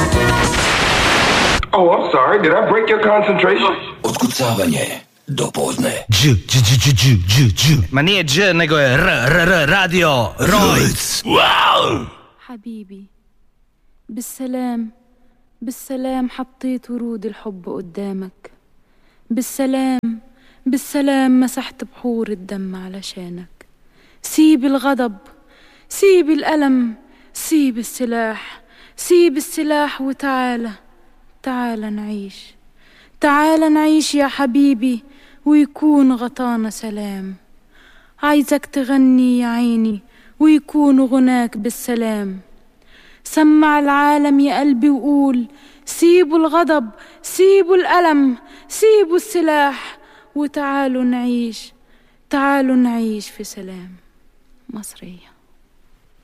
Oh, I'm sorry. Did I break your concentration? Odkucavanje do podne. Ma nije dž, nego je radio Rojc. Wow. حبيبي بالسلام بالسلام حطيت ورود الحب قدامك. بالسلام بالسلام مسحت بحور الدم علشانك. سيب الغضب، سيب الألم، سيب السلاح، سيب السلاح وتعالى، تعالى نعيش، تعالى نعيش يا حبيبي ويكون غطانا سلام. عايزك تغني يا عيني ويكون غناك بالسلام. سمع العالم يا قلبي وقول سيبوا الغضب، سيبوا الألم، سيبوا السلاح وتعالوا نعيش، تعالوا نعيش في سلام. مصرية.